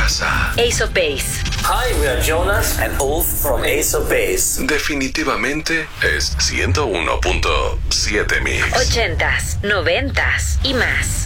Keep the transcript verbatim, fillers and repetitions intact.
casa. Ace of Base. Hi, we are Jonas and Ulf from Ace of Base. Definitivamente es ciento uno punto siete Mix. Ochentas, noventas y más.